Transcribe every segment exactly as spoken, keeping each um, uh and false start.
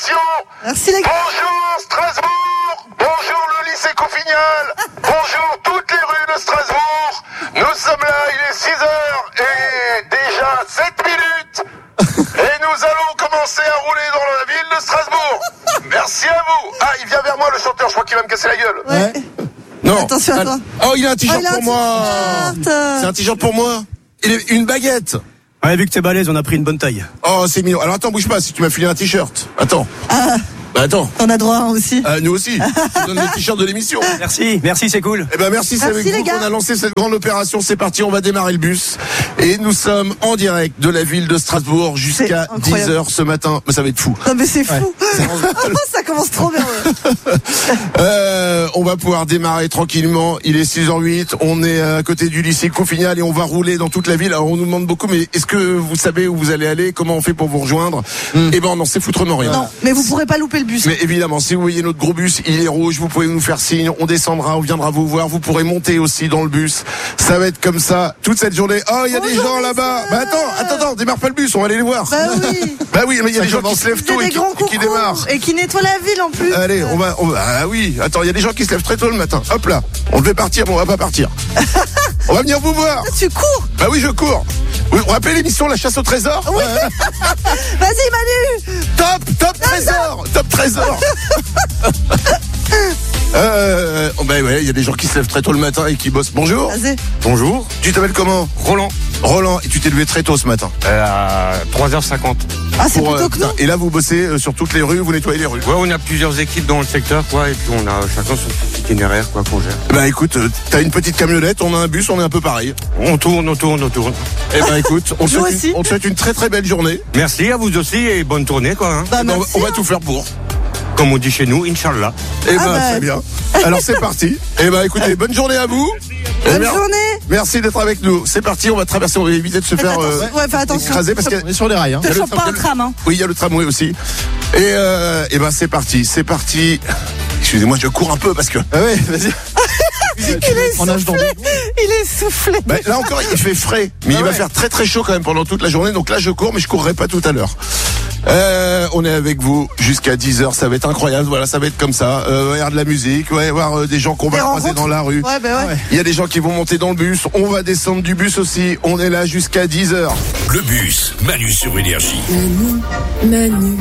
Attention. Merci les gars. Bonjour Strasbourg. Bonjour le lycée Couffignal. Bonjour toutes les rues de Strasbourg. Nous sommes là, il est six heures et déjà sept minutes. Et nous allons commencer à rouler dans la ville de Strasbourg. Merci à vous. Ah, il vient vers moi le chanteur, je crois qu'il va me casser la gueule. Ouais. Non. Attention à toi. Oh, il a un t-shirt Oh, il a un pour moi. t-shirt. C'est un t-shirt pour moi. Il est une baguette. Ouais, vu que t'es balèze, on a pris une bonne taille. Oh, c'est mignon. Alors attends, bouge pas, si tu m'as filé un t-shirt. Attends. Ah, Bah attends. t'en as droit hein, aussi. Euh, nous aussi. Tu donnes le t-shirt de l'émission. Merci, merci, c'est cool. Eh ben merci, c'est Merci, avec les vous gars. qu'on a lancé cette grande opération. C'est parti, on va démarrer le bus. Et nous sommes en direct de la ville de Strasbourg jusqu'à C'est incroyable. dix heures ce matin. Mais ça va être fou. Non mais c'est fou. Ça commence trop bien. Ouais. Euh, on va pouvoir démarrer tranquillement. Il est six heures huit. On est à côté du lycée Couffignal et on va rouler dans toute la ville. Alors on nous demande beaucoup, mais est-ce que vous savez où vous allez aller? Comment on fait pour vous rejoindre? Mm. Eh ben, on n'en sait foutrement rien. Non, mais vous pourrez pas louper le bus. Mais évidemment, si vous voyez notre gros bus, il est rouge, vous pouvez nous faire signe, on descendra, on viendra vous voir, vous pourrez monter aussi dans le bus. Ça va être comme ça toute cette journée. Oh, il y a des Bonjour, gens là-bas. messieurs. Bah attends, attends, attends, démarre pas le bus, on va aller les voir. Bah oui. Bah oui, mais il y a Ça des gens qui commence. se lèvent C'est tôt et des qui, grands et qui concours démarrent. et qui nettoient la ville en plus. Allez, on va, on va, ah oui, attends, il y a des gens qui se lèvent très tôt le matin. Hop là, on devait partir, mais on va pas partir. On va venir vous voir. Tu cours. Bah oui, je cours. Vous vous rappelez l'émission La Chasse au Trésor? Oui. Vas-y Manu. Top, top trésor, top trésor. Euh, oh, bah ouais, il y a des gens qui se lèvent très tôt le matin et qui bossent. Bonjour. Vas-y. Bonjour. Tu t'appelles comment? Roland, Roland. Et tu t'es levé très tôt ce matin. euh, à trois heures cinquante. Ah c'est Pour, plutôt euh, que nous. putain, et là, vous bossez euh, sur toutes les rues, vous nettoyez les rues. Ouais, on a plusieurs équipes dans le secteur, quoi, et puis on a chacun son petit itinéraire, quoi, qu'on gère. Bah écoute, euh, t'as une petite camionnette, on a un bus, on est un peu pareil. On tourne, on tourne, on tourne. Eh ben écoute, on te Nous souhaite aussi. une, on te souhaite une très très belle journée. Merci à vous aussi et bonne tournée, quoi. Hein. Bah Eh ben, on va- merci. on va hein. tout faire pour. Comme on dit chez nous, Inch'Allah. Eh ben Ah bah. très bien. Alors c'est parti. Eh ben écoutez, bonne journée à vous. Et Bonne mer- journée. Merci d'être avec nous. C'est parti, on va traverser, on va éviter de se Faites faire euh, attention. Ouais, fais attention. écraser parce qu'il y a- On est sur les rails, hein. il y a le Te chope pas un il y a le- tram hein. Oui, il y a le tramway aussi. Et euh, eh ben c'est parti, c'est parti. Excusez-moi, je cours un peu parce que. Ah ouais, vas-y. Il est On nage dans soufflé. Il est soufflé. Bah, là encore, il fait frais, mais il va faire très très chaud quand même pendant toute la journée. Donc là, je cours, mais je courrai pas tout à l'heure. Euh, on est avec vous jusqu'à dix heures, ça va être incroyable. Voilà, ça va être comme ça. Euh, il y avoir de la musique, il va y avoir euh, des gens qu'on va Des croiser rencontres. dans la rue. Ouais bah ouais. Il y a des gens qui vont monter dans le bus. On va descendre du bus aussi. On est là jusqu'à dix heures. Le bus, Manu sur Énergie. Manu, Manu,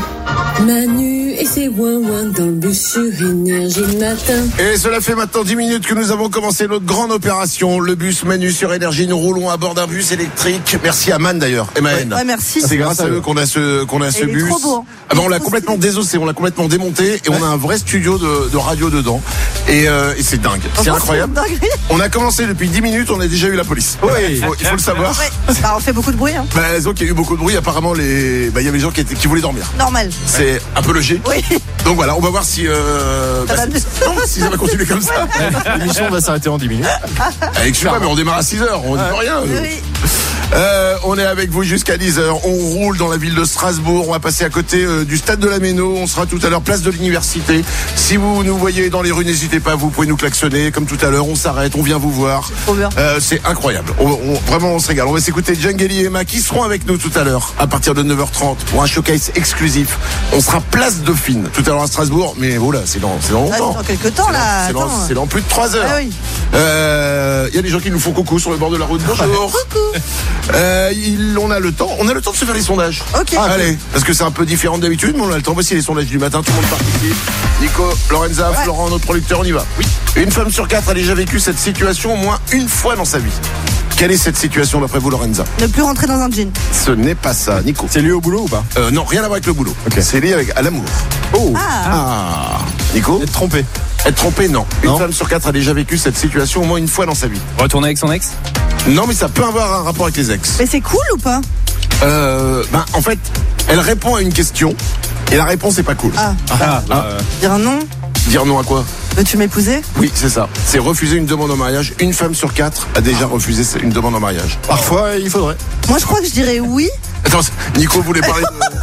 Manu et ses ouin-ouin dans le bus sur Énergie le matin. Et cela fait maintenant dix minutes que nous avons commencé notre grande opération. Le bus Manu sur Énergie. Nous roulons à bord d'un bus électrique. Merci à Man d'ailleurs. M A N. Ouais merci. C'est grâce à eux qu'on a ce qu'on a ce il est bus. trop beau, hein. Ah ben, on Il est l'a trop complètement stylé. désossé, on l'a complètement démonté et on a un vrai studio de, de radio dedans. Et, euh, et c'est dingue, c'est Franchement, incroyable. c'est une dinguerie. On a commencé depuis dix minutes, on a déjà eu la police. Oui. Il faut, il faut le savoir. Ouais. Bah on fait beaucoup de bruit hein. Bah, donc il y a eu beaucoup de bruit. Apparemment, les, bah, il y avait des gens qui, étaient, qui voulaient dormir. Normal. C'est un peu logique. Oui. Donc voilà, on va voir si, euh, Ça bah, va si, non, si ça va continuer comme ça. L'émission va s'arrêter en dix minutes. Avec je sais pas, mais on démarre à six heures, on dit pas rien. Oui. Euh, on est avec vous jusqu'à dix heures. On roule dans la ville de Strasbourg. On va passer à côté euh, du stade de la Méno. On sera tout à l'heure place de l'université. Si vous nous voyez dans les rues, n'hésitez pas. Vous pouvez nous klaxonner comme tout à l'heure. On s'arrête, on vient vous voir. Trop bien. Euh, c'est incroyable. On, on- vraiment, on se régale. On va s'écouter Djangeli et Emma qui seront avec nous tout à l'heure à partir de neuf heures trente pour un showcase exclusif. On sera place Dauphine tout à l'heure à Strasbourg. Mais voilà, c'est dans, c'est dans Ah, longtemps. c'est dans quelques temps C'est dans- là. C'est dans, Attends. c'est dans plus de trois heures. Ah oui. Euh, Il y a des gens qui nous font coucou sur le bord de la route. Bonjour. Coucou. Euh, il, on a le temps. On a le temps de se faire les sondages. Ok. Ah, allez, parce que c'est un peu différent d'habitude, mais on a le temps. Voici les sondages du matin. Tout le monde participe. Nico, Lorenza, Ouais. Florent, notre producteur, on y va. Oui. Une femme sur quatre a déjà vécu cette situation au moins une fois dans sa vie. Quelle est cette situation d'après vous, Lorenza? Ne plus rentrer dans un jean. Ce n'est pas ça, Nico. C'est lié au boulot ou pas? Euh, non, rien à voir avec le boulot. Ok. C'est lié avec à l'amour. Oh. Ah. Ah. Nico? Être trompé. Être trompé, non. Une Non. femme sur quatre a déjà vécu cette situation au moins une fois dans sa vie. Retourner avec son ex? Non, mais ça peut avoir un rapport avec les ex. Mais c'est cool ou pas? Euh, ben, en fait, elle répond à une question et la réponse est pas cool. Ah. Ah, Ah. Dire non. Dire non à quoi? Veux-tu m'épouser? Oui, c'est ça. C'est refuser une demande en mariage. Une femme sur quatre a déjà refusé une demande en mariage. Parfois, il faudrait. Moi je crois que je dirais oui. Attends, Nico voulait parler de...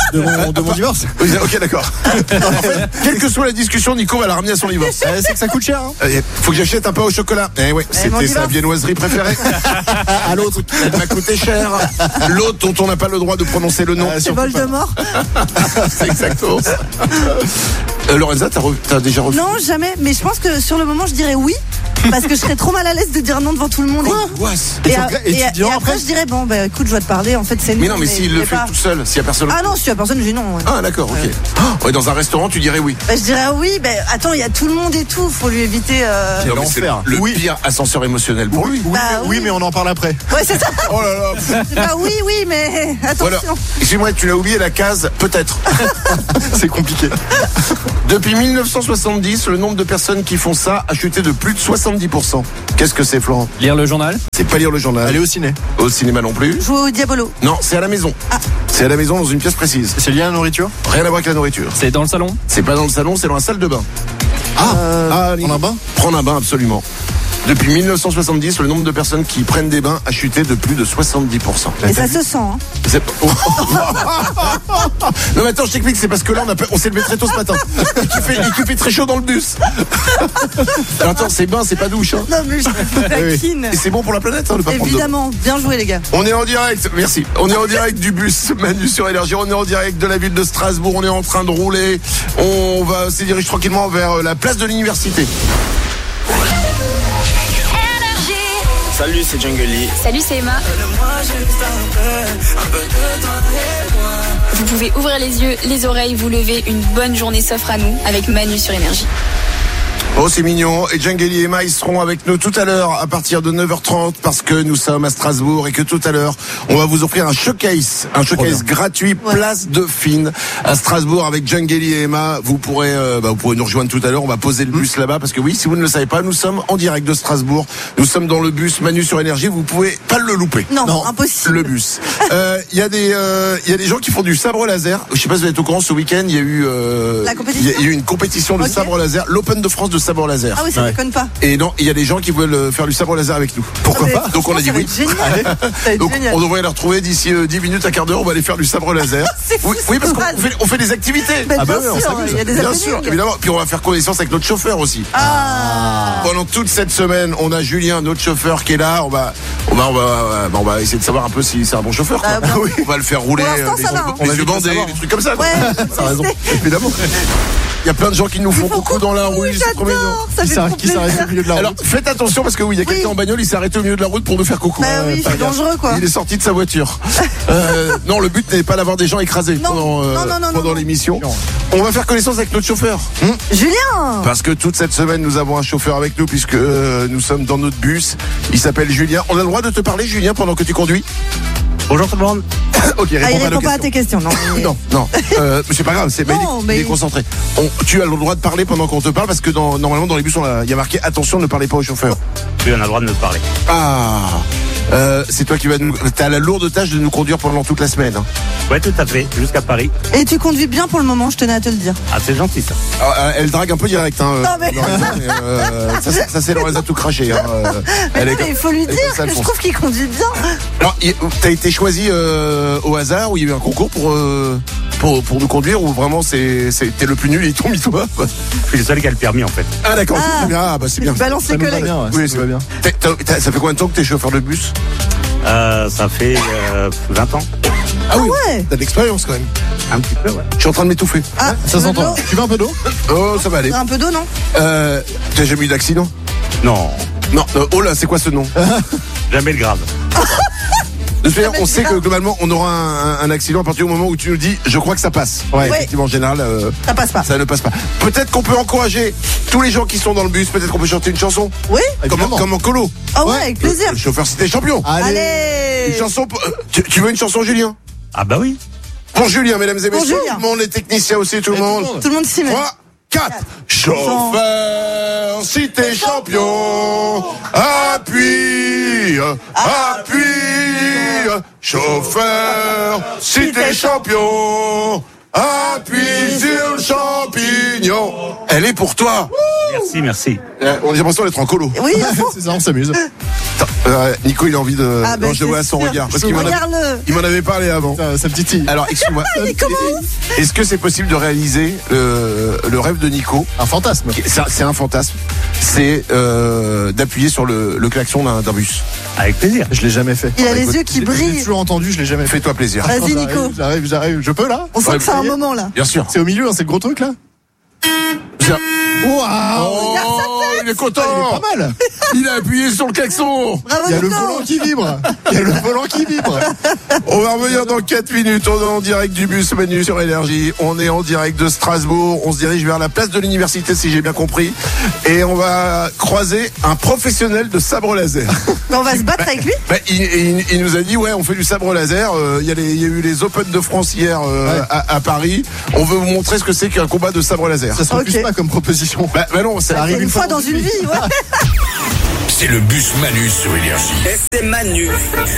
de mon, de mon divorce. Oui, ok, d'accord. En fait, quelle que soit la discussion, Nico va la ramener à son divorce. Eh, c'est que ça coûte cher. Hein. Euh, Faut que j'achète un pain au chocolat. Eh ouais, mon c'était sa divorce. viennoiserie préférée. À l'autre, elle m'a coûté cher. L'autre dont on n'a pas le droit de prononcer le nom. Euh, C'est surtout pas. Voldemort. C'est exactement ça. Euh, Lorenza, t'as, re- t'as déjà refusé? Non, jamais. Mais je pense que sur le moment, je dirais oui. Parce que je serais trop mal à l'aise de dire non devant tout le monde. Angoisse. Et, Et a- faut que- et et a- tu diras et après, après je dirais, bon, bah écoute, je vais te parler. En fait, c'est Mais non. non, mais s'il je le sais fait pas. tout seul, s'il y a personne. Ah non, si tu as personne, je dis non. ouais. Ah, d'accord, ok. Oh, ouais, dans un restaurant, tu dirais oui. Bah, je dirais oui, bah attends, il y a tout le monde et tout. Faut lui éviter. euh, C'est Non, mais c'est l'enfer. le Oui. pire ascenseur émotionnel pour lui. Oui, Bah mais, oui, oui. mais on en parle après. Ouais, c'est ça. Oh là là. C'est pas oui, oui, mais Voilà. attention. Excuse-moi, tu l'as oublié la case, peut-être. C'est compliqué. Depuis mille neuf cent soixante-dix, le nombre de personnes qui font ça a chuté de plus de soixante-dix pour cent. Qu'est-ce que c'est, Florent? Lire le journal. C'est pas lire le journal. Aller au ciné. Au cinéma non plus. Jouer au Diabolo. Non, c'est à la maison. C'est à la maison dans une pièce précise. C'est lié à la nourriture. Rien à voir avec la nourriture. C'est dans le salon. C'est pas dans le salon, c'est dans la salle de bain. Ah, ah Prendre un bain. Prendre un bain, absolument. Depuis mille neuf cent soixante-dix, le nombre de personnes qui prennent des bains a chuté de plus de soixante-dix pour cent. Et ça se sent. Hein. C'est- oh. Non mais attends, je t'explique, c'est parce que là on, a pas- on s'est levé très tôt ce matin. Et qu'il fait, et qu'il fait très chaud dans le bus. Alors attends, c'est bain, c'est pas douche. Hein. Non, mais je te taquine. Et c'est bon pour la planète, hein, de pas prendre de bain. Évidemment, bien joué les gars. On est en direct, merci. On est en direct du bus Manu sur Énergie. On est en direct de la ville de Strasbourg. On est en train de rouler. On va se diriger tranquillement vers la place de l'université. Salut, c'est Jungly. Salut, c'est Emma. Vous pouvez ouvrir les yeux, les oreilles, vous lever. Une bonne journée s'offre à nous avec Manu sur Énergie. Oh, c'est mignon. Et Jungeli et Emma, ils seront avec nous tout à l'heure à partir de neuf heures trente parce que nous sommes à Strasbourg et que tout à l'heure, on va vous offrir un showcase, un showcase gratuit, place de Fine à Strasbourg avec Jungeli et Emma. Vous pourrez, euh, bah, vous pourrez nous rejoindre tout à l'heure. On va poser le bus là-bas parce que oui, si vous ne le savez pas, nous sommes en direct de Strasbourg. Nous sommes dans le bus Manu sur Énergie. Vous pouvez pas le louper. Non, impossible. Le bus. Euh, Il y a des, euh, il y a des gens qui font du sabre laser. Je sais pas si vous êtes au courant. Ce week-end, il y a eu, euh, La compétition il y a eu une compétition de Ok. sabre laser, l'Open de France de sabre laser. Ah oui, ça Ouais. déconne pas. Et non, il y a des gens qui veulent euh, faire du sabre laser avec nous. Pourquoi Ah, mais pas Donc on a dit franchement, oui. ça va être génial. Ça va être Donc génial. on devrait les retrouver d'ici euh, dix minutes à quart d'heure. On va aller faire du sabre laser. C'est fou, oui, c'est oui, parce qu'on mal. fait, on fait des activités. Ben, Ah bien ouais, on sûr, s'amuse. il y a des Bien happenings. sûr, évidemment. Puis on va faire connaissance avec notre chauffeur aussi. Ah. Pendant toute cette semaine, on a Julien, notre chauffeur, qui est là. On va, on va, on va, euh, bah, on va essayer de savoir un peu si c'est un bon chauffeur. Quoi. Ah, bien sûr. On va le faire rouler, Pour l'instant, euh, les, ça va, hein. les On va yeux vite le bandés, savoir. des trucs comme ça. quoi. Ouais, T'as raison, c'est- évidemment. Il y a plein de gens qui nous font coucou dans la rue. C'est trop mignon. J'adore. Ça Qui fait s'arrête trop qui s'arrête plaisir. au milieu de la Alors route. faites attention parce que oui, il y a quelqu'un Oui. en bagnole, il s'est arrêté au milieu de la route pour nous faire coucou. Bah oui, Faire c'est gaffe. dangereux quoi. Il est sorti de sa voiture. Euh, non, le but n'est pas d'avoir des gens écrasés Non. pendant, euh, Non, non, non, pendant non. l'émission. On va faire connaissance avec notre chauffeur. Julien. Parce que toute cette semaine, nous avons un chauffeur avec nous puisque euh, nous sommes dans notre bus. Il s'appelle Julien. On a le droit de te parler, Julien, pendant que tu conduis Bonjour tout le monde. Ok, réponds Ah, il pas à nos répond pas à questions. tes questions, non. mais- Non, non, euh, mais c'est pas grave, c'est, mais il est- Non, il, mais- est concentré. On, tu as le droit de parler pendant qu'on te parle parce que dans, normalement dans les bus, on a- il y a marqué attention, ne parlez pas au chauffeur. Oui, on a le droit de me parler. Ah, euh, c'est toi qui vas nous. T'as la lourde tâche de nous conduire pendant toute la semaine. Hein. Ouais, tout à fait, jusqu'à Paris. Et tu conduis bien pour le moment, je tenais à te le dire. Ah, c'est gentil ça. Ah, elle drague un peu direct. Hein, Non, mais- Lorenza, mais, euh, ça, c'est- ça c'est Lorenza tout craché. Hein, euh, Mais elle non, est- mais il faut lui elle est dire comme ça, que je Alphonse. trouve qu'il conduit bien. Alors, il- t'as été choisi euh, au hasard ou il y a eu un concours pour euh, pour, pour nous conduire ou vraiment c'est c'est- t'es le plus nul et ils t'ont mis toi. Je suis le seul qui a le permis en fait. Ah d'accord. Ah. c'est bien. Ah, bah c'est bien. Balance Ça les nous va collègues. bien. ouais, Oui, ça c'est- nous va bien. T'as- t'as- t'as- ça fait combien de temps que t'es chauffeur de bus? Euh, ça fait euh, vingt ans. Ah oui. Ouais. T'as de l'expérience quand même. Un petit peu, ouais. Je suis en train de m'étouffer. Ah, Ça tu veux de s'entend. l'eau Tu veux un peu d'eau? Oh, ça va aller. Un peu d'eau, non? Euh, t'as jamais eu d'accident? Non, Non. euh, oh là, c'est quoi ce nom? jamais le grave. De toute manière, Jamais on sait que grave. globalement, on aura un, un- un accident à partir du moment où tu nous dis, je crois que ça passe. Ouais. Effectivement, en général, euh, Ça passe pas. ça ne passe pas. Peut-être qu'on peut encourager tous les gens qui sont dans le bus. Peut-être qu'on peut chanter une chanson. Oui? Comme, Évidemment. comme en colo. Ah ouais, avec plaisir. Le chauffeur cité champion. Allez. Une chanson. pour- euh, tu, tu veux une chanson, Julien? Ah bah oui. Pour Julien, mesdames et Pour messieurs. Julien. Tout le monde, les techniciens aussi, tout le Et tout le monde. monde. Tout le monde s'y met. trois, quatre. Chauffeur, si t'es champion, appuie, appuie. Chauffeur, si t'es champion, appuie sur le champignon. Elle est pour toi. Merci, merci. Euh, On a l'impression d'être en colo. Oui, à fond. C'est ça, on s'amuse. Attends, euh, Nico, il a envie de. Ah, ben, non, je le vois à c'est son sûr. regard. Parce qu'il m'en avait, Regarde-le. il m'en avait parlé avant. Ça, ça petite fille. Alors, excuse-moi. Il commence. Est-ce que c'est possible de réaliser le, le rêve de Nico? Un fantasme. C'est c'est un fantasme. C'est euh, d'appuyer sur le, le klaxon d'un d'un bus. Avec plaisir. Je l'ai jamais fait. Il a les écoute, yeux qui Je l'ai brillent. toujours entendu, je l'ai jamais fait. Fais-toi plaisir. Vas-y, J'arrive, Nico. J'arrive, j'arrive. Je peux là? On sent Ouais, que c'est un vous moment là. Bien sûr. C'est au milieu, hein, c'est le gros truc là? Bien. Waouh! Oh, il est content. Il est pas mal. Il a appuyé sur le klaxon. Bravo, Il y a le Nico. volant qui vibre. Il y a le volant qui vibre. On va revenir dans quatre minutes. On est en direct du bus Manu sur Énergie. On est en direct de Strasbourg. On se dirige vers la place de l'université, si j'ai bien compris. Et on va croiser un professionnel de sabre laser. Mais on va se battre avec lui. Bah, il, il- il nous a dit, ouais, on fait du sabre laser. Euh, Il y, a les- il y a eu les Open de France hier euh, Ouais. à, à Paris. On veut vous montrer ce que c'est qu'un combat de sabre laser. Ça se refuse Ok. pas comme proposition. Bah, bah non, ça arrive Une fois dans une vie, ouais. C'est le bus Manu sur Énergie. Et c'est Manu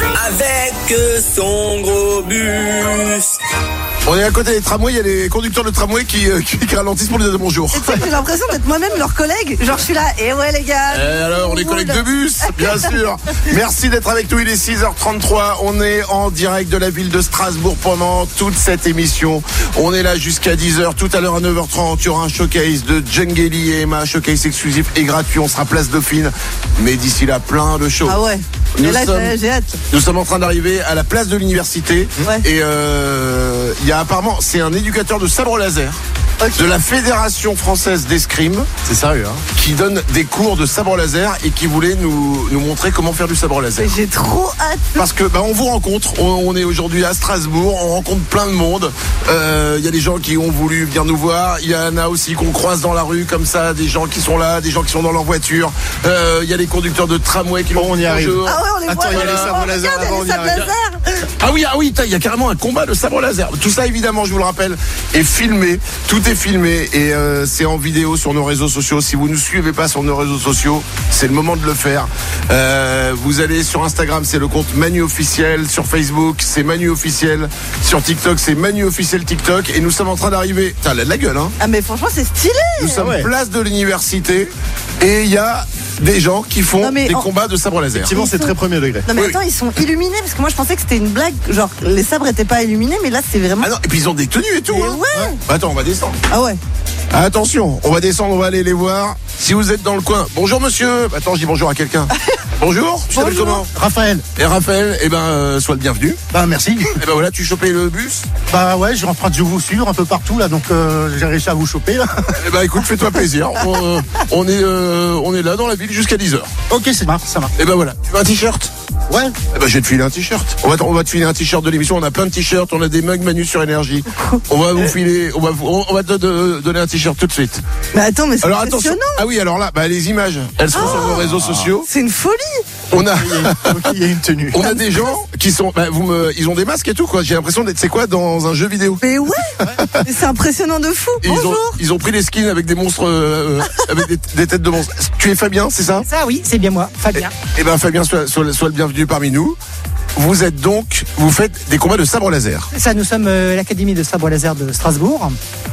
avec son gros bus. On est à côté des tramways. Il y a les conducteurs de tramway qui, euh, qui, qui ralentissent pour nous dire bonjour. Et tu sais que j'ai l'impression d'être moi-même leur collègue. Genre, je suis là. Et ouais, les gars. Et alors, on est collègues de bus, bien sûr. Merci d'être avec nous. Il est six heures trente-trois. On est en direct de la ville de Strasbourg pendant toute cette émission. On est là jusqu'à dix heures. Tout à l'heure à neuf heures trente, il y aura un showcase de Djengeli et Emma. Showcase exclusif et gratuit. On sera place Dauphine. Mais d'ici là, plein de shows. Ah ouais. Nous Et là, sommes- j'ai- j'ai hâte. Nous sommes en train d'arriver à la place de l'université. Ouais. Et euh, il y a apparemment, c'est un éducateur de sabre laser. Ok. De la Fédération française d'escrime C'est sérieux, hein? qui donne des cours de sabre laser et qui voulait nous, nous montrer comment faire du sabre laser. Et J'ai trop hâte. Parce que bah, on vous rencontre, on, on est aujourd'hui à Strasbourg, on rencontre plein de monde. Euh, Il y a des gens qui ont voulu venir nous voir, il y en a aussi qu'on croise dans la rue comme ça, des gens qui sont là, des gens qui sont dans leur voiture. Euh, Il y a les conducteurs de tramway qui Bon, on y arrive. bonjour. Ah ouais, on les Attends, voit. il y a là. les sabres Oh, laser regarde, il y a avant, les on y sabres arrive. laser. Ah oui, ah oui, il y a carrément un combat de sabre laser. Tout ça, évidemment, je vous le rappelle, est filmé. Tout est filmé et euh, c'est en vidéo sur nos réseaux sociaux. Si vous ne nous suivez pas sur nos réseaux sociaux, c'est le moment de le faire. Euh, vous allez sur Instagram, c'est le compte Manu officiel. Sur Facebook, c'est Manu officiel. Sur TikTok, c'est Manu officiel TikTok. Et nous sommes en train d'arriver. T'as la, la gueule, hein. Ah, mais franchement, c'est stylé. Nous sommes ouais. place de l'université et il y a des gens qui font Non, mais des en- combats de sabre laser. Effectivement, c'est très premier degré. Non, mais Oui. attends, ils sont illuminés. Parce que moi, je pensais que c'était une blague. Genre, les sabres étaient pas illuminés. Mais là, c'est vraiment. Ah non, et puis ils ont des tenues et tout. Mais Hein. ouais. Attends, on va descendre. Ah ouais. Attention, on va descendre, on va aller les voir. Si vous êtes dans le coin, bonjour monsieur. Attends, je dis bonjour à quelqu'un. Bonjour, tu t'appelles Bonjour. comment? Raphaël. Et Raphaël, eh ben, euh, sois le bienvenu. Bah merci. Et ben voilà, tu chopais le bus. Bah ouais, je suis en train de vous suivre un peu partout là, donc euh, j'ai réussi à vous choper là. Eh ben écoute, fais-toi plaisir. On, euh, on est, euh, on est là dans la ville jusqu'à dix heures. Ok, c'est marrant, ça marche. Et ben voilà, tu veux un t-shirt? Ouais. Eh ben je vais te filer un t-shirt. On va, te- on va te filer un t-shirt de l'émission. On a plein de t-shirts, on a des mugs Manu sur Énergie. On va vous filer, on va, vous- on va te de- donner un t-shirt tout de suite. Mais attends, mais c'est Alors attention. impressionnant. Ah oui, alors là, bah les images, elles sont sur nos réseaux sociaux. C'est une folie. On a. Donc il y a une tenue. On a des gens qui sont, bah, vous me, ils ont des masques et tout quoi. J'ai l'impression d'être, c'est quoi, dans un jeu vidéo. Mais ouais. Mais c'est impressionnant de fou. Et ils ont, Bonjour. ils ont pris des skins avec des monstres, euh, euh, avec des, des têtes de monstres. Tu es Fabien, c'est ça? Ça oui, c'est bien moi, Fabien. Eh ben Fabien, sois, sois- sois le bienvenu parmi nous. Vous êtes donc, vous faites des combats de sabre laser. Ça, nous sommes euh, l'Académie de sabre laser de Strasbourg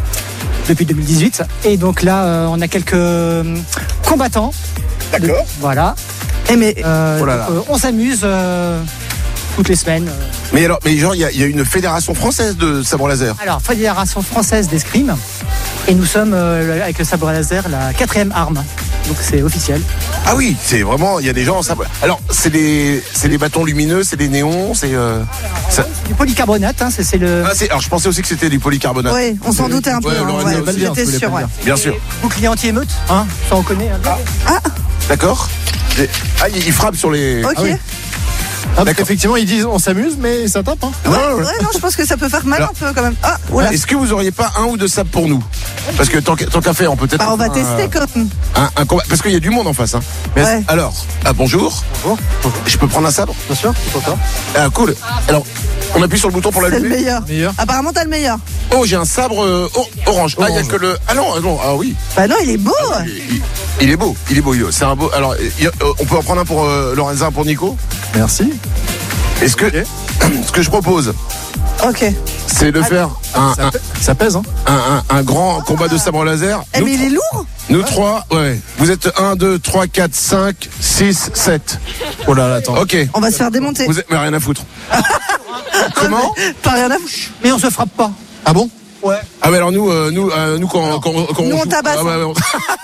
depuis deux mille dix-huit. Et donc là, euh, on a quelques euh, combattants. D'accord. Voilà. Eh mais Euh, Oh là là. donc, euh, on s'amuse euh, toutes les semaines. euh. Mais alors, mais genre, il y a, il y a une fédération française de sabre laser. Alors, Fédération française d'escrime. Et nous sommes, euh, avec le sabre laser, la quatrième arme. Donc c'est officiel. Ah oui, c'est vraiment, il y a des gens en sabre. Alors, c'est des, c'est des bâtons lumineux, c'est des néons, c'est. Euh, ça- Du polycarbonate, hein, c'est c'est le Ah, c'est. Alors, je pensais aussi que c'était du polycarbonate. ouais, on s'en doutait un peu. Ouais, on hein, l'aurait ouais, dit aussi. J'étais Je voulais sûre, pas ouais. le Bien sûr. bouclier anti-émeute. Hein, ça on connaît. Hein. D'accord. Des- Ah, il il frappe sur les. Ok. Ah oui. Ah, parce qu'effectivement, ils disent on s'amuse, mais ça tape. Hein. Non, Ouais, non, non. ouais, non, je pense que ça peut faire mal Alors- un peu quand même. Ah, voilà. Est-ce que vous auriez pas un ou deux sabres pour nous? Parce que tant qu'à tant qu'à faire, on peut peut-être. Bah, on va un- tester quand même. Un, un combat. Parce qu'il y a du monde en face. Hein. Mais Ouais. alors, ah, bonjour. Bonjour. Je peux prendre un sabre? Bien sûr, pourquoi pas. Ah, cool. Alors, on appuie sur le bouton pour C'est le l'allumer. meilleur. Meilleur. Apparemment, t'as le meilleur. Oh, j'ai un sabre euh, or- orange. Ah, il y a Orange. que le. Ah non, ah non, ah oui. Bah non, il est beau. Il, il- il est beau, il est beau. il- C'est un beau. Alors, il y a- euh, on peut en prendre un pour euh, Lorenza, un pour Nico. Merci. Est-ce que, ce que je propose, Ok. c'est de faire un, Ça, un, pè- ça pèse, hein. un, un, un grand combat de sabre laser. Eh, Nous mais il tro- est lourd. Nous trois, ouais. Vous êtes un, deux, trois, quatre, cinq, six, sept. Oh là là, attends. Ok. On va se faire démonter. Vous êtes, mais rien à foutre. Comment? Pas rien à foutre. Mais on se frappe pas. Ah bon? Ouais. Ah ouais, alors nous, euh, nous, euh, nous quand, quand, quand Nous, on joue- tabasse, ah, ouais, hein. ouais,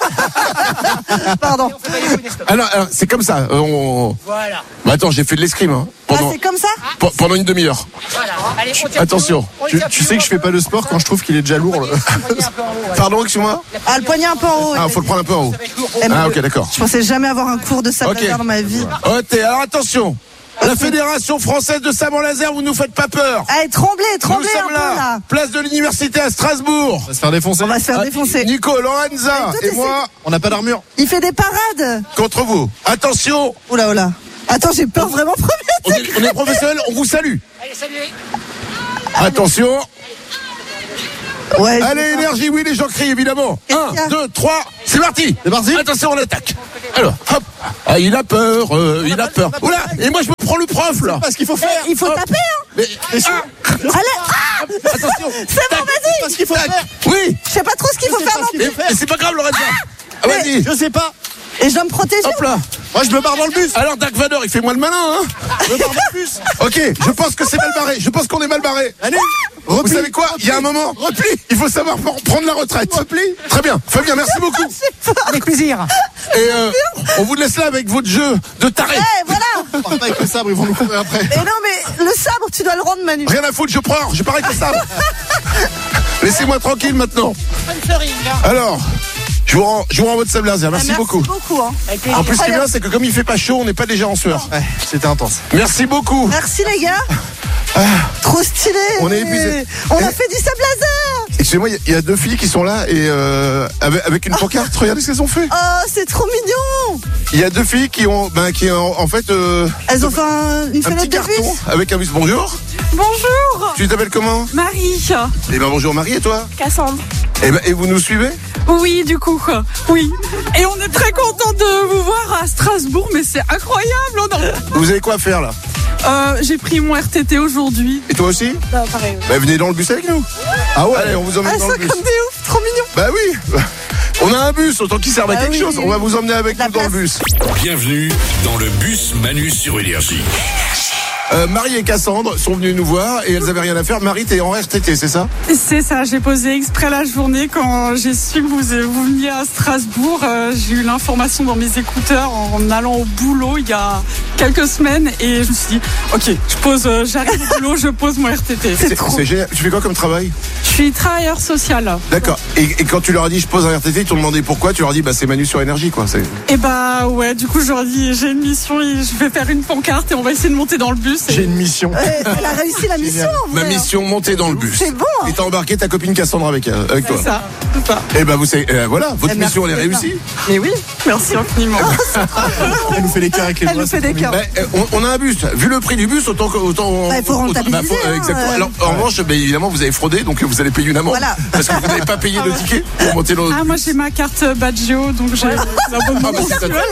on- Pardon. alors, alors, c'est comme ça. euh, on... Voilà. Bah attends, j'ai fait de l'escrime hein, Ah, pendant, c'est comme ça. pe- pendant une demi-heure. Voilà. Allez, on tire Attention. plus haut, on Tu, tire tu plus sais que haut, je fais pas de sport quand je trouve qu'il est déjà lourd. le- on tire un peu en haut, ouais. Pardon, excuse-moi. Ah, le poignet un peu en haut. Ah, faut le prendre un peu en haut. Ça va être lourd. Eh, mais Ah, le- ok, d'accord. Je pensais jamais avoir un cours de sabre Ok. laser dans ma vie. Ok, alors attention. La Fédération Française de Sabre Laser, vous nous faites pas peur. Allez, tremblez, Nous tremblez un sommes peu là, là. place de l'Université à Strasbourg. On va se faire défoncer. On va se faire Ah, défoncer. Nico, Lorenza toi, et t'es- moi On n'a pas d'armure. Il fait des parades. contre vous. Attention, Oula, oula. Attends, j'ai peur vraiment on premier. est, on est professionnels, on vous salue. Allez, salut. Attention. Ouais. Allez, énergie, oui, les gens crient évidemment. Qu'est-ce Un, qu'il y a deux, trois, c'est parti. C'est parti. Attention, on attaque. Alors, hop. Ah, il a peur, euh, il a peur. Oula, et moi je me prends le prof là. Pas ce qu'il faut faire. Il faut Hop. taper, hein. Mais, Mais sûr. ah, Allez, ah, attention. c'est bon, vas-y. Pas ce qu'il faut faire. Oui. Je sais pas trop ce qu'il faut sais faire pas non ce qu'il Mais, plus. faut faire. mais c'est pas grave, Lorenza. Ah, vas-y. Je sais pas. Et je dois me protéger. Hop là. Moi, je me barre dans le bus. Alors Dark Vador, il fait moins le malin, hein. Je me barre dans le bus. Ok, je pense que c'est mal barré. Je pense qu'on est mal barré. Allez. Vous Repli. savez quoi? Il y a un moment. Repli. Il faut savoir pour- prendre la retraite. Repli. Très bien. Fabien, merci beaucoup. Avec plaisir. Et euh, on vous laisse là avec votre jeu de taré. Eh, voilà. On part pas avec le sabre, ils vont nous courir après. Et non, mais le sabre, tu dois le rendre, Manu. Rien à foutre, je prends. Je pars avec le sabre. Laissez-moi tranquille maintenant. Sponsoring, hein. Alors, je vous rends, je vous rends votre sable laser. Merci, Ah, merci beaucoup. beaucoup. Hein. Avec En plaisir. plus, ce qui est bien, c'est que comme il fait pas chaud, on n'est pas déjà en sueur. Ouais, c'était intense. Merci beaucoup. Merci les gars. Trop stylé. On est épuisé. On a Eh. fait du sable laser. Excusez-moi, il y a- il y, a deux filles qui sont là et euh, avec, avec une pancarte. Regardez ce qu'elles ont fait. Oh, c'est trop mignon. Il y a deux filles qui ont, ben, qui ont, en fait, euh, Elles ont fait un- une un petit fenêtre de carton bus. avec un bus. Bonjour. Bonjour, Tu t'appelles comment? Marie, Eh ben bonjour Marie, et toi? Cassandre. Eh ben, et vous nous suivez? Oui, du coup, oui. Et on est très content de vous voir à Strasbourg, mais c'est incroyable. On a- Vous avez quoi à faire là? Euh, J'ai pris mon R T T aujourd'hui. Et toi aussi? Bah, pareil. Bah, venez dans le bus avec nous. Ah ouais, allez, on vous emmène Ah, dans ça le bus. comme des ouf, trop mignon. Bah oui. On a un bus, autant qu'il serve à Bah quelque oui, chose. oui, On va oui. vous emmener avec La nous dans le place. bus. Bienvenue dans le bus Manu sur Énergie. Euh, Marie et Cassandre sont venues nous voir et elles avaient rien à faire. Marie, t'es en R T T, c'est ça? C'est ça, j'ai posé exprès la journée quand j'ai su que vous, vous veniez à Strasbourg. Euh, j'ai eu l'information dans mes écouteurs en allant au boulot il y a quelques semaines et je me suis dit, ok, je pose, euh, j'arrive au boulot, je pose mon R T T. C'est c'est génial. Tu fais quoi comme travail? Je suis travailleur social. D'accord. Et, et quand tu leur as dit je pose un R T T, ils t'ont demandé pourquoi? Tu leur as dit bah c'est Manu sur Énergie quoi. C'est... Et bah ouais, du coup je leur dis j'ai une mission et je vais faire une pancarte et on va essayer de monter dans le bus. Et... J'ai une mission. Ouais, elle a réussi la mission. en Ma vrai, hein. mission, monter dans le bus. C'est bon. Et t'as embarqué ta copine Cassandre avec, euh, avec toi. C'est ça, c'est ça. Et bah vous savez, euh, voilà, votre Eh, mission elle est merci, réussie. Mais oui, merci infiniment. Elle nous fait les cœurs avec les Elle doigts. nous fait c'est des trop cœurs. Bah, euh, on, on a un bus. Vu le prix du bus, autant que autant. Bah, il faut autant- rentabiliser, faut- euh, hein, exactement. euh. Alors en revanche, bah, évidemment, vous avez fraudé, donc vous allez payer une amende. Voilà. Parce que vous n'avez pas payé le ticket pour monter dans le Ah bus. moi j'ai ma carte Badgio donc j'ai l'abonnement Ah, bah, c'est mensuel.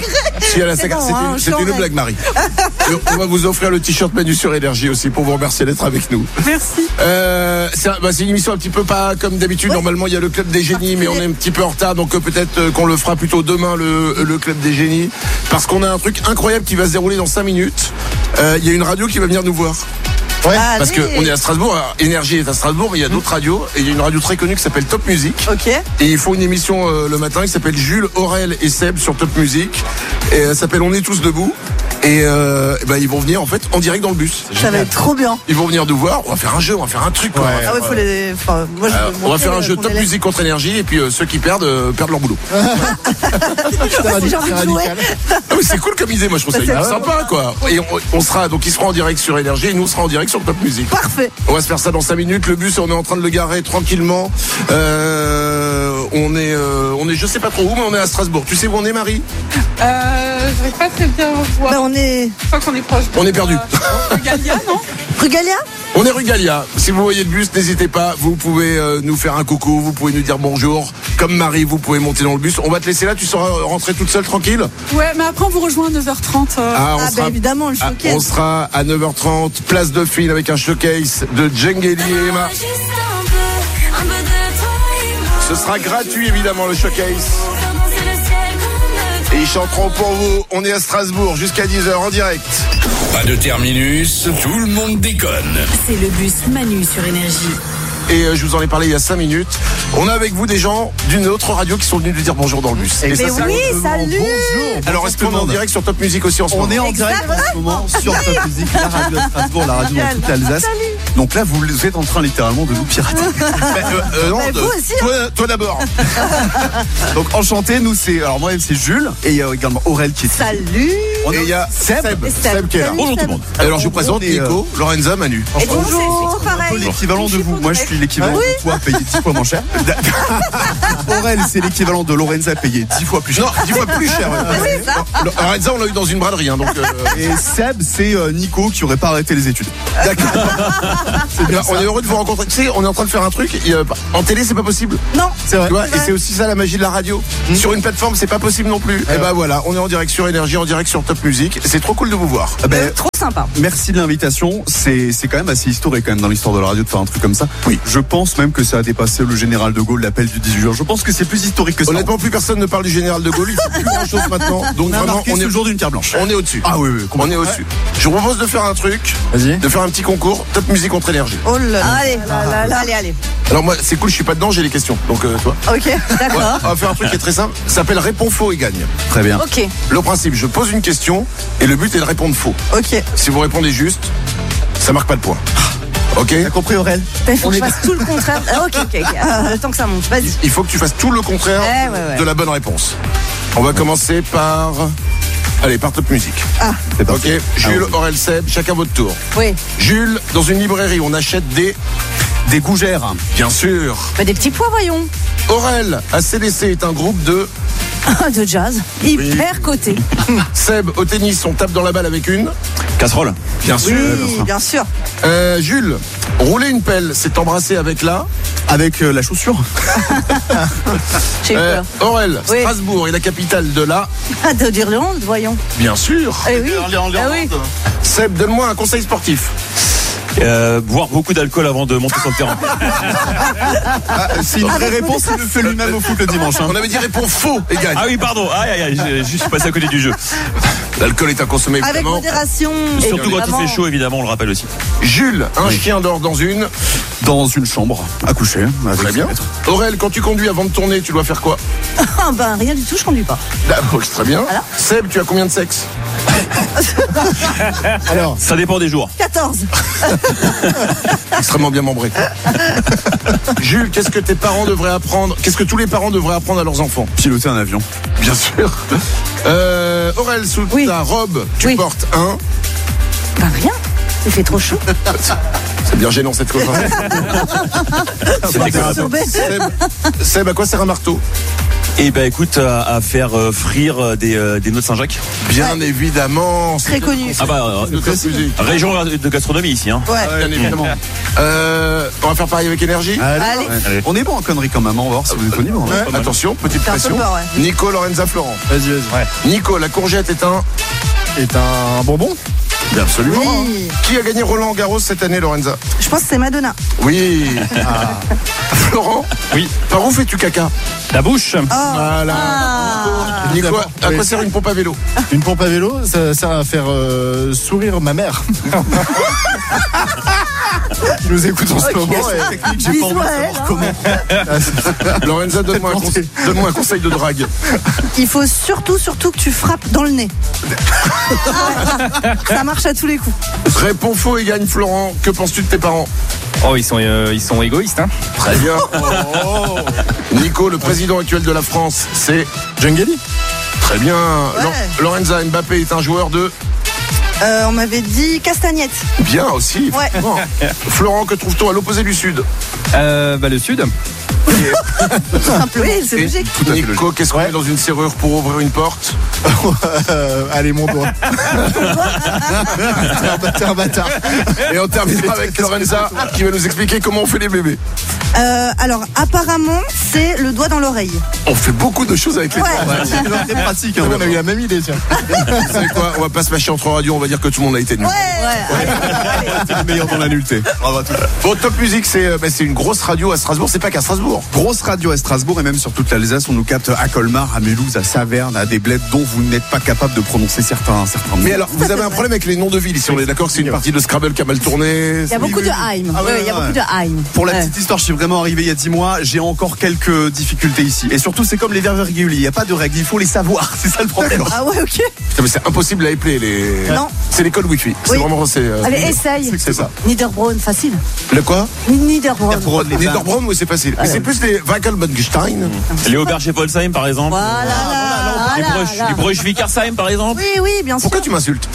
Si elle a sa C'est carte, bon, c'était hein, une- je c'était une l'aurai. blague, Marie. Et on va vous offrir le t-shirt Manu sur Énergie aussi pour vous remercier d'être avec nous. Merci. Euh, c'est, un- bah, c'est une émission un petit peu pas comme d'habitude. Oui. Normalement, il y a le club des génies, mais on est un petit peu en retard, donc euh, peut-être euh, qu'on le fera plutôt demain le, le club des génies, parce qu'on a un truc incroyable qui va se dérouler dans cinq minutes. Euh, Il y a une radio qui va venir nous voir. Allez. Parce qu'on est à Strasbourg, alors, Énergie est à Strasbourg, mais il y a d'autres radios, et il y a une radio très connue qui s'appelle Top Music. Ok. Et ils font une émission euh, le matin qui s'appelle Jules, Aurel et Seb sur Top Music. Et elle s'appelle On est tous debout. Et euh, bah, ils vont venir en fait en direct dans le bus. Ça va être trop bien. Ils vont venir nous voir. On va faire un jeu, on va faire un truc. quoi. Ouais. On va faire, Ah ouais, faut les. Enfin, moi, je euh, veux on va montrer, faire un euh, jeu qu'on Top est là. Music contre Énergie et puis euh, ceux qui perdent euh, perdent leur boulot. C'est radi- J'ai envie c'est de jouer. radical. Ah oui, c'est cool comme idée, moi je trouve ça C'est hyper vrai. sympa quoi. Et on, on sera donc ils seront en direct sur Énergie et nous on sera en direct sur Top Music. Parfait. On va se faire ça dans cinq minutes. Le bus, on est en train de le garer tranquillement. Euh, on est, euh, on est, je sais pas trop où, mais on est à Strasbourg. Tu sais où on est, Marie? Euh, je vais pas très bien voir. Bah, on est. Je crois qu'on est proche. On est perdu. Euh, rue Gallia, non? Rue Gallia? On est rue Gallia. Si vous voyez le bus, n'hésitez pas. Vous pouvez euh, nous faire un coucou. Vous pouvez nous dire bonjour. Comme Marie, vous pouvez monter dans le bus. On va te laisser là. Tu seras rentrée toute seule, tranquille. Ouais, mais après on vous rejoint à neuf heures trente. Euh... Ah, on Ah, sera, bah évidemment, le ah, showcase. on sera à neuf heures trente, place Dauphine, avec un showcase de Djengeli et Emma. Ce sera gratuit, évidemment, le showcase. Et ils chanteront pour vous. On est à Strasbourg jusqu'à dix heures en direct. Pas de terminus, tout le monde déconne. C'est le bus Manu sur Énergie. Et euh, je vous en ai parlé il y a cinq minutes. On a avec vous des gens d'une autre radio qui sont venus nous dire bonjour dans le bus. Et Mais ça, c'est oui, bon. salut. Bonjour. Alors, est-ce qu'on est en direct sur Top Music aussi en ce moment? On est en direct en ce moment sur Top Music, la radio à Strasbourg, la radio dans toute l'Alsace. Donc là, vous êtes en train littéralement de nous pirater. Bah, euh, euh, non, Bah, de- vous aussi, hein. toi, toi d'abord. Donc enchanté, nous c'est, alors moi c'est Jules et il y a également Aurel qui est ici. Salut. On Et il y a Seb, Et Seb, Seb. qui est là. Salut, Bonjour tout Seb. le monde. Alors je vous En gros, présente on est, Nico, Lorenza, Manu. Et bonjour, Un peu pareil. l'équivalent de vous. Moi je suis l'équivalent de toi payé dix fois moins cher. Aurel c'est l'équivalent de Lorenza payé dix fois plus cher. Non, dix fois plus cher. ouais. Oui, c'est ça. Le- Lorenza, on l'a eu dans une braderie, hein, donc. euh, Et Seb c'est euh, Nico qui aurait pas arrêté les études. D'accord. C'est bien. On est heureux de vous rencontrer. Tu sais, on est en train de faire un truc. il y a- En télé, c'est pas possible. Non. C'est vrai. Tu vois, C'est et vrai. c'est aussi ça la magie de la radio. Sur une plateforme, c'est pas possible non plus. Et ben voilà, on est en direct sur Énergie, en direct sur Top Music. C'est trop cool de vous voir. Ah ben, Trop sympa. merci de l'invitation. C'est c'est quand même assez historique quand même dans l'histoire de la radio de faire un truc comme ça. Oui. Je pense même que ça a dépassé le général de Gaulle, l'appel du dix-huit juin. Je pense que c'est plus historique que ça. Honnêtement, plus personne ne parle du général de Gaulle. Il faut plus grand chose maintenant. Donc on a vraiment, marqué on ce est jour d'une pierre blanche. On est au-dessus. Ah oui, oui, On est au-dessus. Je vous propose de faire un truc, Vas-y. de faire un petit concours Top Music contre Énergie. Oh là là. Allez, allez, allez. Alors moi, c'est cool, je suis pas dedans, j'ai les questions. Donc euh, toi. Ok, Ouais, d'accord. on va faire un truc qui est très simple. Ça s'appelle Réponds faux et gagne. Très bien. Ok, Le principe, je pose une question et le but est de répondre faux. ok. Si vous répondez juste, ça marque pas de point. Ok. T'as compris Aurel? Il faut On que est- je fasse tout le contraire. Ah, ok, ok, ok. Ah, le temps que ça monte. Vas-y. Il faut que tu fasses tout le contraire Ouais, ouais, ouais. de la bonne réponse. On va commencer par. Allez, par Top Music. Ah, C'est Ok. parti. Jules, Ah oui. Aurel, Seb, chacun votre tour. oui. Jules, dans une librairie, on achète des. Des gougères. Bien sûr. Bah, des petits pois, voyons. Aurel, A C D C est un groupe de. De jazz. Hyper coté. Seb, au tennis, on tape dans la balle avec une. Casserole. Bien sûr. Oui, bien sûr. Euh, Jules, rouler une pelle, c'est embrasser avec la. Avec euh, la chaussure. J'ai eu Euh, peur. Aurel, Oui. Strasbourg est la capitale de la. Ah, de d'Irlande, voyons. Bien sûr. Eh oui. Ah oui. Seb, donne-moi un conseil sportif. Euh, boire beaucoup d'alcool avant de monter sur le terrain. Ah, c'est une vraie réponse, il le fait lui-même au foot le dimanche. hein. On avait dit réponds faux et gagne. Ah oui, pardon. Aïe, aïe, aïe, j'ai juste passé à côté du jeu. L'alcool est à consommer Avec évidemment. modération. Surtout quand il évidemment. fait chaud, évidemment, on le rappelle aussi. Jules, un chien dort dans une. Dans une chambre, à coucher. Avec Très bien. son maître. Aurel, quand tu conduis avant de tourner, tu dois faire quoi? Ah, ben, rien du tout, je conduis pas. D'accord, très bien. Voilà. Seb, tu as combien de sexe? Alors, Ça dépend des jours. quatorze. Extrêmement bien membré. Jules, qu'est-ce que tes parents devraient apprendre? Qu'est-ce que tous les parents devraient apprendre à leurs enfants? piloter un avion. Bien sûr. Euh, Aurel, sous Oui. ta robe, tu Oui. portes un. Ben, rien. Il fait trop chaud. C'est bien gênant cette conversation. C'est dégueulasse. Absorbé. Seb, Seb, à quoi sert un marteau? Et ben écoute, à, à faire euh, frire euh, des, euh, des noix de Saint-Jacques. Bien évidemment. Très connu. Ah bah, euh, De Top Music. région de gastronomie ici. Hein. Ouais. Bien évidemment. Euh, on va faire pareil avec énergie. Allez. Allez. Allez. On est bon en connerie quand même, on va voir si vous êtes au niveau. hein. Ouais, attention, petite T'as un peu pression. peur, ouais. Nico, Lorenza, Florent. Vas-y, vas-y. Nico, la courgette est un. Est un bonbon. Bien absolument. Oui. Qui a gagné Roland Garros cette année, Lorenza? Je pense que c'est Madonna. Oui. Florent. Oui. Par où fais-tu caca? La bouche. Voilà. Ah. Nico, à Oui. quoi sert une pompe à vélo? Une pompe à vélo, ça sert à faire euh, sourire ma mère. Qui nous écoute en ce moment. et technique, j'ai pas Bisous envie de à elle, savoir hein. comment. Lorenza, donne-moi un, conse- donne-moi un conseil de drague. Il faut surtout, surtout que tu frappes dans le nez. Ça marche à tous les coups. Réponds faux et gagne, Florent. Que penses-tu de tes parents? Oh, ils sont, euh, ils sont égoïstes, hein. Très bien. Nico, le président actuel de la France, c'est Djengeli. très bien. Lo- Lorenza, Mbappé est un joueur de. Euh, on m'avait dit castagnette. Bien aussi. Ouais. Bon. Florent, que trouve-t-on à l'opposé du Sud? Euh, bah, le Sud. Oui, c'est logique. Nico, qu'est-ce qu'on met dans une serrure pour ouvrir une porte? Allez, mon doigt. T'es un bâtard. Et on terminera avec Lorenza qui va nous expliquer comment on fait les bébés. Euh, alors, apparemment, c'est le doigt dans l'oreille. On fait beaucoup de choses avec les Ouais. doigts. C'est très pratique. Hein, on a eu la même idée, tiens. Vous savez quoi? On va pas se mâcher entre radios, on va dire que tout le monde a été nul. Ouais, ouais. C'est le meilleur dans la nullité. Bravo à tous. Bon, Top Music, c'est euh, bah, c'est une grosse radio à Strasbourg. C'est pas qu'à Strasbourg. Grosse radio à Strasbourg et même sur toute l'Alsace. On nous capte à Colmar, à Mulhouse, à Saverne, à des bleds dont vous n'êtes pas capable de prononcer certains, certains mots. Mais alors, vous avez un problème avec les noms de villes. Ici, on est d'accord que c'est une partie de Scrabble qui a mal tourné. Il y a beaucoup de Heim. Ah ouais, Ouais, il y a ouais. beaucoup de Heim. Pour la Ouais. petite histoire, je suis vraiment arrivé il y a dix mois. J'ai encore quelques difficultés ici. Et surtout, c'est comme les verbes irréguliers. Il n'y a pas de règles. Il faut les savoir. C'est ça le problème. Ah ouais, ok. Putain, mais c'est impossible à épeler. Les... Non. C'est l'école Wi-Fi. C'est Oui. vraiment. C'est, euh, Allez, essaye. C'est ça. Niederbronn, facile. Le quoi? Niederbronn. Les Niederbronn, oui, c'est facile. Mais c'est plus les Wackelbonstein. Les Auberge-Polsheim, par exemple. Voilà, Les voilà, Broches, là. les Broches-Wickersheim, par exemple. Oui, oui, bien sûr. Pourquoi tu m'insultes?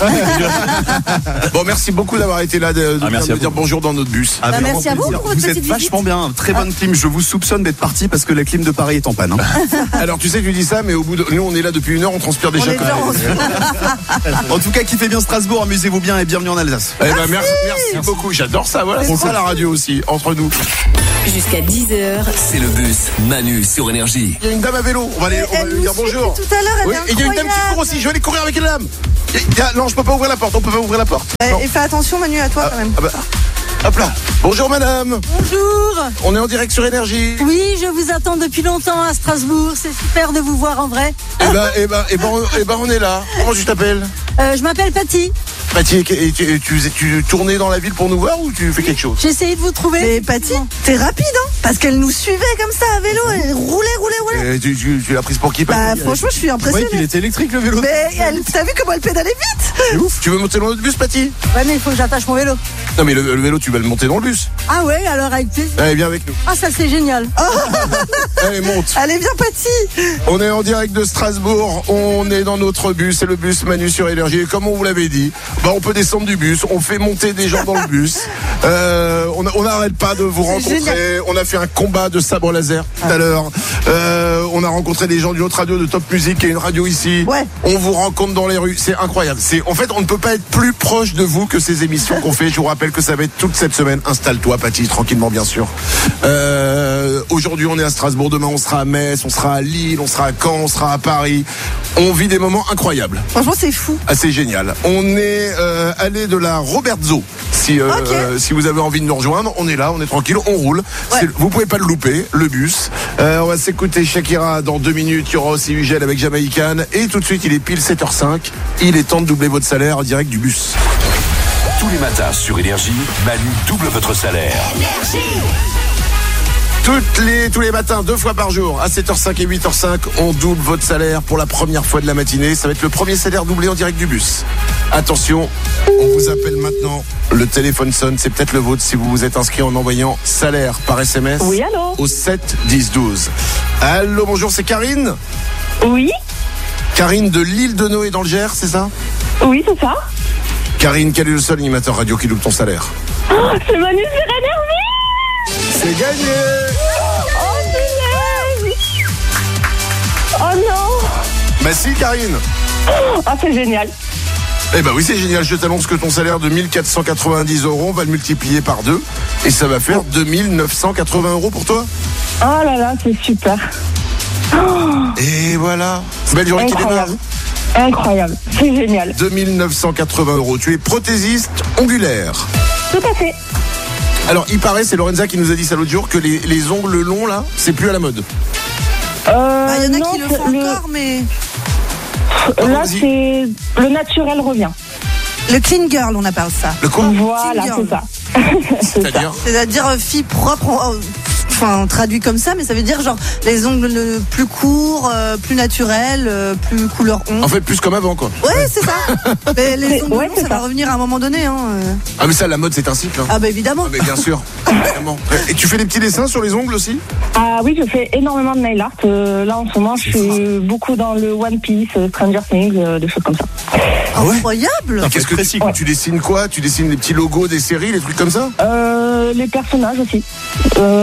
Bon, merci beaucoup d'avoir été là, de, de Ah, merci de à dire vous. bonjour dans notre bus. Ah, Bah, vraiment merci à vous plaisir. pour votre Vous êtes petite vachement visite. bien. Très bonne clim. Je vous soupçonne d'être parti parce que la clim de Paris est en panne. Hein. Alors, tu sais, tu dis ça, mais au bout de. Nous, on est là depuis une heure, on transpire déjà. On est quand déjà même. en- En tout cas, kiffez bien Strasbourg. Amusez-vous bien et bienvenue en Alsace. Eh ben, merci, merci beaucoup. J'adore ça. Voilà, c'est ça la radio aussi, entre nous. Jusqu'à dix heures. C'est le bus Manu sur Énergie. Il y a une dame à vélo. On va, aller, on va Elle lui nous dire suit bonjour. depuis tout à l'heure, elle Oui, est et il y a une dame qui incroyable. court aussi. Je vais aller courir avec la dame. Il y a- il y a- Non, je peux pas ouvrir la porte. On peut pas ouvrir la porte. Ouais, Non. Et fais attention, Manu, à toi quand même. Ah bah, hop là. Bonjour madame. Bonjour. On est en direct sur Énergie. Oui, je vous attends depuis longtemps à Strasbourg. C'est super de vous voir en vrai. Eh ben, eh ben, eh ben, on- eh ben, on est là. Comment tu t'appelles? Euh, je m'appelle Patty. Patty, et tu, tu, tu, tu tournais dans la ville pour nous voir ou tu fais quelque chose? J'ai essayé de vous trouver. Mais Patty, t'es rapide, hein? Parce qu'elle nous suivait comme ça à vélo, elle roulait, roulait, roulait. Eh, tu, tu, tu l'as prise pour qui, Bah, Patty? franchement, je suis impressionnée. Ouais, qu'il était électrique le vélo. Mais elle, t'as vu comment elle pédalait vite? C'est ouf. Tu veux monter dans notre bus, Patty? Ouais, mais il faut que j'attache mon vélo. Non, mais le, le vélo, tu vas le monter dans le bus. Ah ouais, alors avec plaisir. Allez, viens avec nous. Ah, ça c'est génial. Allez, monte. Allez, viens, Patty. On est en direct de Strasbourg, on est dans notre bus, c'est le bus Manu sur Énergie. Et comme on vous l'avait dit, bah on peut descendre du bus, on fait monter des gens dans le bus. Euh, on n'arrête pas de vous rencontrer. génial. On a fait un combat de sabre laser tout à l'heure. Euh, on a rencontré des gens d'une autre radio, de Top Music, qui est une radio ici. Ouais. On vous rencontre dans les rues, c'est incroyable. C'est, en fait, on ne peut pas être plus proche de vous que ces émissions qu'on fait. Je vous rappelle que ça va être toute cette semaine. Installe-toi, Patty, tranquillement, bien sûr. Euh, aujourd'hui, on est à Strasbourg. Demain, on sera à Metz, on sera à Lille, on sera à Caen, on sera à Paris. On vit des moments incroyables. Franchement, c'est fou. Ah, c'est génial. On est euh, allé de la Robertzo. Si, euh, Ok. euh, si vous avez envie de nous rejoindre, on est là, on est tranquille, on roule. Ouais. C'est- Vous pouvez pas le louper, le bus. Euh, on va s'écouter Shakira dans deux minutes. Il y aura aussi Ugel avec Jamaïcan. Et tout de suite, il est pile sept heures cinq. Il est temps de doubler votre salaire en direct du bus. Tous les matins sur Énergie, Manu double votre salaire. Toutes les, tous les matins, deux fois par jour, à sept heures cinq et huit heures cinq, on double votre salaire pour la première fois de la matinée. Ça va être le premier salaire doublé en direct du bus. Attention, on vous appelle maintenant. Le téléphone sonne, c'est peut-être le vôtre si vous vous êtes inscrit en envoyant salaire par S M S Oui, allô au sept dix douze. Allô, bonjour, c'est Karine? Oui. Karine de l'île de Noé dans le Gers, c'est ça? Oui, c'est ça. Karine, quel est le seul animateur radio qui double ton salaire? Oh, c'est Manu sur Énergie. C'est gagné. Oh, génial. Oh non. Bah si, Karine. Oh, c'est génial. Eh ben oui, c'est génial. Je t'annonce que ton salaire de mille quatre cent quatre-vingt-dix euros, on va le multiplier par deux. Et ça va faire deux mille neuf cent quatre-vingts euros pour toi. Oh là là, c'est super. Et voilà. Belle journée qui démarre. Incroyable. Incroyable. C'est génial. deux mille neuf cent quatre-vingts euros. Tu es prothésiste ongulaire. Tout à fait. Alors, il paraît, c'est Lorenza qui nous a dit ça l'autre jour, que les, les ongles longs, là, c'est plus à la mode. Euh, Ah, il y en a non, qui le c'est font encore, mais. Là, c'est le naturel revient. Le clean girl, on appelle ça. Le quoi? Voilà, Clean c'est girl. ça. C'est-à-dire? C'est-à-dire euh, fille propre, on- enfin traduit comme ça, mais ça veut dire genre les ongles euh, plus courts, euh, plus naturels, euh, plus couleur ongle. En fait, plus comme avant, quoi. Ouais, c'est ça. Mais les C'est- ongles ouais, longs, c'est ça va ça. revenir à un moment donné. Hein. euh. Ah, mais ça, la mode, c'est un cycle. Hein. Ah bah évidemment. Ah, mais bien sûr. Évidemment. Et tu fais des petits dessins sur les ongles aussi? Ah oui, je fais énormément de nail art. Euh, là, en ce moment, je suis beaucoup dans le One Piece, euh, Stranger Things, euh, des choses comme ça. Incroyable. Et Qu'est-ce que tu, tu dessines quoi? Tu dessines des petits logos des séries, des trucs comme ça? Euh, les personnages aussi. Euh,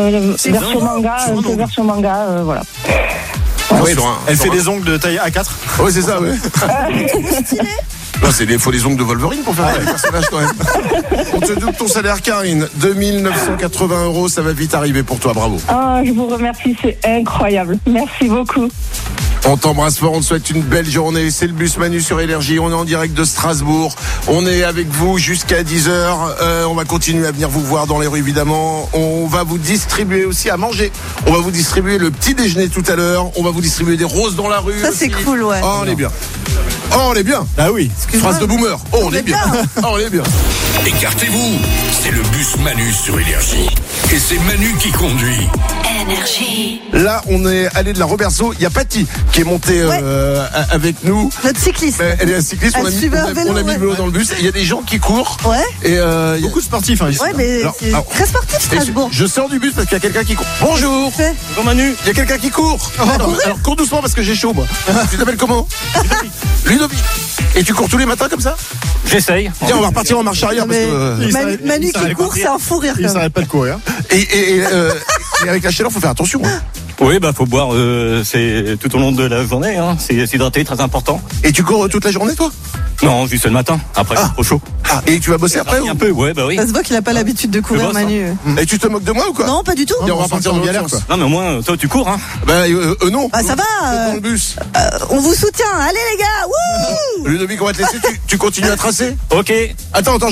c'est version manga, un peu version manga, euh, voilà. Ouais, Oui, sur un- elle sur fait un- des ongles de taille A quatre. Ouais, c'est ça, ouais. Non, c'est des, faut des ongles de Wolverine pour faire des personnages quand même. On te double ton salaire, Karine. deux mille neuf cent quatre-vingts euros, ça va vite arriver pour toi, bravo. Ah, je vous remercie, c'est incroyable. Merci beaucoup. On t'embrasse fort, on te souhaite une belle journée. C'est le bus Manu sur Énergie. On est en direct de Strasbourg. On est avec vous jusqu'à dix heures. Euh, on va continuer à venir vous voir dans les rues, évidemment. On va vous distribuer aussi à manger. On va vous distribuer le petit déjeuner tout à l'heure. On va vous distribuer des roses dans la rue. Ça, c'est aussi. cool, ouais. Oh, on est bien. Oh, on est bien. Ah oui. Phrase de boomer. Oh, on, On est est bien. bien. Oh, on est bien. Écartez-vous, c'est le bus Manu sur Énergie. Et c'est Manu qui conduit. Énergie. Là, on est allé de la Robertso. Il y a Patty qui est montée euh, a- avec nous. Notre cycliste. Euh, Elle est un cycliste. Elle On a mis, suivait on un a- vélo, on a mis ouais. le vélo dans le bus. Il y a des gens qui courent. Ouais. Et euh, il y a- Beaucoup de sportifs, hein, ici. Ouais, mais Alors, c'est alors, très sportif, et Strasbourg. je, je sors du bus parce qu'il y a quelqu'un qui court. Bonjour. Fait. Bonjour Manu. Il y a quelqu'un qui court. alors, alors, cours doucement parce que j'ai chaud moi. Tu t'appelles comment? Ludovic. Et tu cours tous les matins comme ça? J'essaye. Tiens, on va repartir en marche arrière Non, parce mais que. euh, Il Manu, s'arrête- Manu il qui s'arrête court, pas. c'est un fou rire. Il quand même. s'arrête pas de courir. Et, et, et, euh, et avec la chaleur, faut faire attention. hein. Oui, bah faut boire. Euh, c'est tout au long de la journée. Hein. C'est s'hydrater, très important. Et tu cours euh, toute la journée, toi? Non, juste le matin. Après, c'est trop chaud. Ah, et tu vas bosser après ou... Un peu, ouais, bah oui. Ça se voit qu'il a pas l'habitude de courir, bosse, hein. Manu. Et tu te moques de moi ou quoi? Non, pas du tout. Tiens, on va partir dans galère quoi. Non, mais au moins, toi, tu cours, hein. Bah euh, euh, non. Bah, ça va. Dans euh, le bus. euh, on vous soutient. Allez, les gars. Wouh! Ludovic, on va te laisser. Tu, tu continues à tracer? Ok. Attends, attends.